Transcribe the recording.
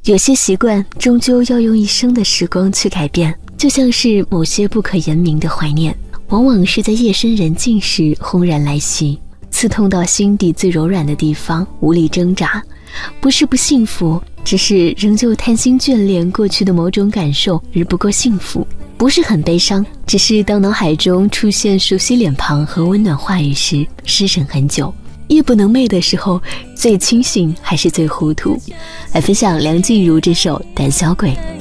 有些习惯终究要用一生的时光去改变，就像是某些不可言明的怀念，往往是在夜深人静时轰然来袭，刺痛到心底最柔软的地方，无力挣扎。不是不幸福，只是仍旧贪心眷恋过去的某种感受而不够幸福。不是很悲伤，只是当脑海中出现熟悉脸庞和温暖话语时，失神很久。夜不能寐的时候，最清醒还是最糊涂。来分享梁静茹这首《胆小鬼》。